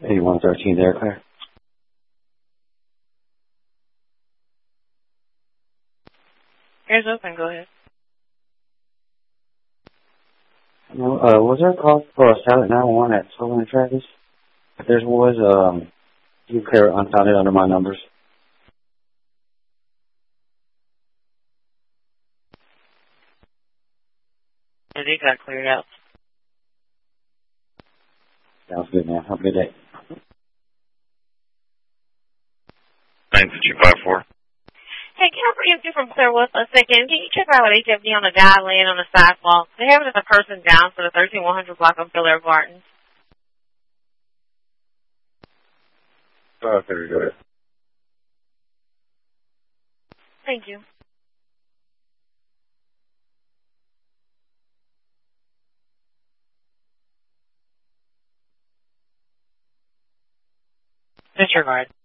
8113 there, Claire. Here's open. Go ahead. Was there a call for a Silent 911 at Sullivan and Travis? If there was, you clear unfound it under my numbers. I think got cleared out. Sounds good, man. Have a good day. 9254. Hey, can I bring you from Clearwood a second? Can you check out HFD on a guy laying on the sidewalk? They have another person down for the 13100 block of Bel Air Gardens. Okay, go ahead. Thank you. Disregard.